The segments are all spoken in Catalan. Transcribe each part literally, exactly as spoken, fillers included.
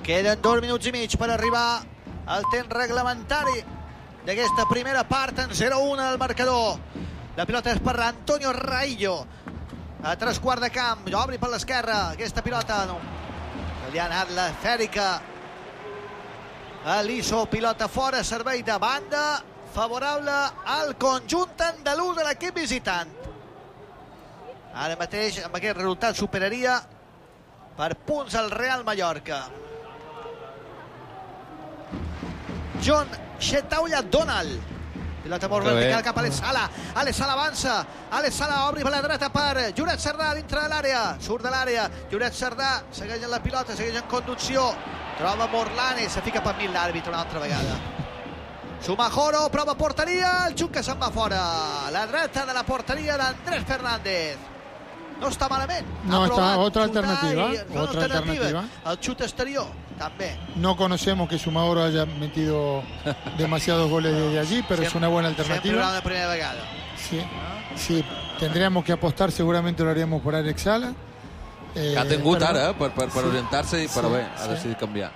Queden dos minuts i mig per arribar al temps reglamentari d'aquesta primera part. En zero a un el marcador. La pilota és per Antonio Raillo a tres quarts de camp. Obri per l'esquerra aquesta pilota, no. Li ha anat la fèrica a l'Iso. Pilota fora, servei de banda favorable al conjunt andalús de l'equip visitant. Ara mateix amb aquest resultat superaria per punts el Real Mallorca. John Xetaulla Donald. Pilota molt vertical cap a Alex Sala. Alex Sala avança. Alex Sala obri per la dreta per Lloret Cerdà dintre de l'àrea. Surt de l'àrea. Lloret Cerdà segueix en la pilota, segueix en conducció. Troba Morlanes, se fica per mil l'àrbitre una altra vegada. Sumajoro, prova porteria, el xut que se'n va fora. La dreta de la porteria d'Andrés Fernández. No està malament. No, está otra alternativa. Otra alternativa. El xut exterior, també. No conocemos que Sumajoro haya metido demasiados goles desde allí, pero siempre, es una buena Sempre alternativa. una primera vegada. Sí, sí, tendríamos que apostar, seguramente lo haríamos por Alex Sala. Eh, que ha tingut però, ara per, per, per sí, orientar-se i però sí, bé, ha sí. decidit canviar.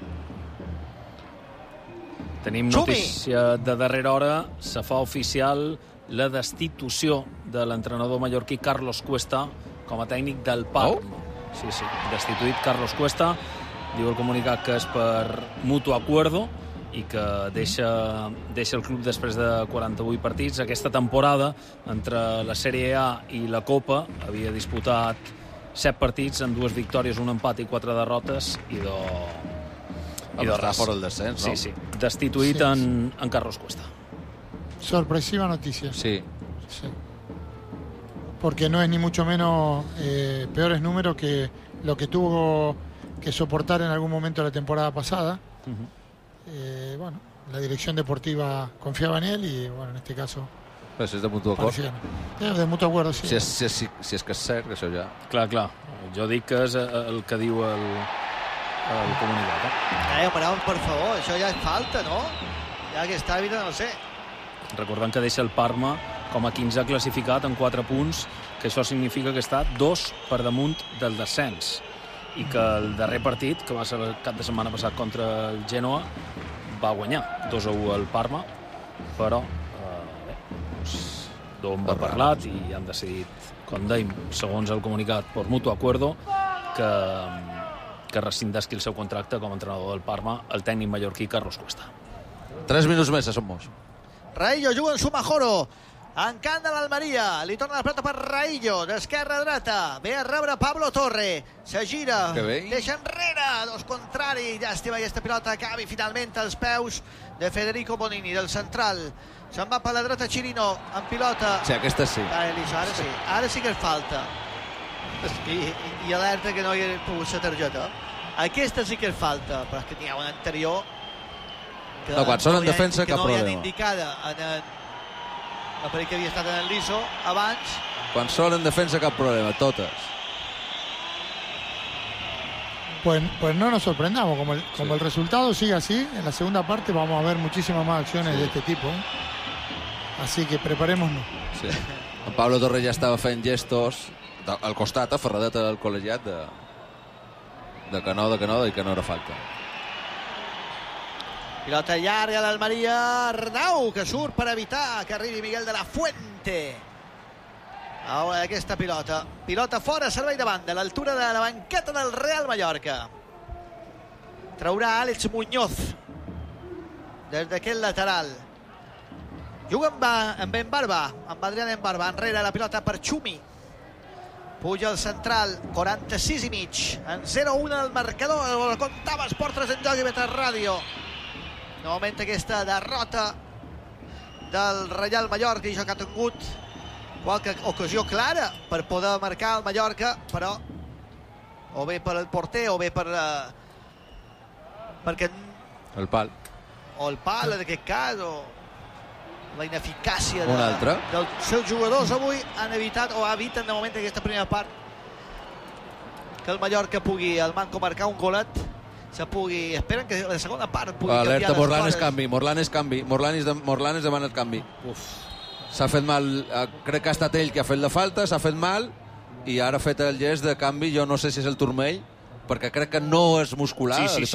Tenim notícia de darrera hora. Se fa oficial la destitució de l'entrenador mallorquí Carlos Cuesta com a tècnic del Parma. Oh? Sí, sí, destituït Carlos Cuesta. Diu el comunicat que és per mutuo acuerdo i que deixa, deixa el club després de quaranta-vuit partits. Aquesta temporada, entre la Sèrie A i la Copa, havia disputat set partits amb dues victòries, un empat i quatre derrotes i do... i do està fora el descens, no? Sí, sí. Destituït sí, en, en Carlos Cuesta. Sorpresiva noticia. Sí. Sí. Porque no es ni mucho menos eh, peores números que lo que tuvo que soportar en algún momento la temporada pasada. Uh-huh. eh, bueno, la dirección deportiva confiaba en él y bueno, en este caso... Però si és de mutu acord. Eh, de mutu acord, sí. Si és, si, és, si és que és cert, que això ja... Clar, clar. Jo dic que és el que diu el, el comunicat. Eh, però, per favor, això ja és falta, no? Ja que està vida, no sé. Recordant que deixa el Parma com a quinzè classificat en quatre punts, que això significa que està dos per damunt del descens. I que el darrer partit, que va ser el cap de setmana passat contra el Genoa, va guanyar dos a u al Parma, però eh, doncs, d'on va parlat i han decidit, com dèiem, segons el comunicat per mutuo acuerdo, que, que rescindesqui el seu contracte com a entrenador del Parma el tècnic mallorquí Carlos Cuesta. Tres minuts més, a Somos. Raillo juga en Sumajoro. En camp de l'Almeria. Li torna la pelota per Raillo. D'esquerra a dreta. Ve a rebre Pablo Torre. Se gira. Deixa enrere. Dos contrari. Llàstima aquesta pilota. Acabi finalment als peus de Federico Bonini, del central. Se'n va per la dreta Chirino. En pilota. Sí, aquesta sí. Ara, ara sí. Ara sí que és falta. I, i alerta que no hi ha pogut ser targeta. Aquesta sí que és falta. Però és que n'hi ha una anterior que no, quan són en defensa, que cap no problema. hi ha indicada en el, el perill que havia estat en el Liso abans. Quan són en defensa, cap problema, totes. Pues, pues no nos sorprendamos, como el, como sí. el resultado sigue así, en la segunda parte vamos a ver muchísimas más acciones sí. de este tipo, ¿eh? Así que preparémonos. Sí. En Pablo Torre ja estava fent gestos al costat, aferradet al col·legiat de, de que no, de que no, i que no era falta. Pilota llarga l'Almeria. Arnau, que surt per evitar que arribi Miguel de la Fuente a aquesta pilota. Pilota fora, servei de banda, a l'altura de la banqueta del Real Mallorca. Traurà Àlex Muñoz des d'aquest lateral. Juga amb, amb Ben Barba, amb Adrián Ben Barba. Enrere la pilota per Xumi. Puja el central, quaranta-sis i mig. En zero a un el marcador. El comptava Esport tres en joc i Betres Ràdio. Novament aquesta derrota del Real Mallorca, i això que ha tingut qualque ocasió clara per poder marcar el Mallorca, però o bé per el porter o bé per uh, perquè el pal o el pal en aquest cas, o la ineficàcia de, dels seus jugadors avui han evitat o eviten de moment aquesta primera part que el Mallorca pugui al manco marcar un golet. Se pugui, esperen que la segona part pugui alerta, canviar les Morlanes coses. canvi, Morlanes canvi, Morlanes, de, Morlanes demana el canvi. S'ha fet mal, crec que ha estat ell que ha fet la falta, s'ha fet mal i ara ha fet el gest de canvi, jo no sé si és el turmell, perquè crec que no és muscular. Sí, sí,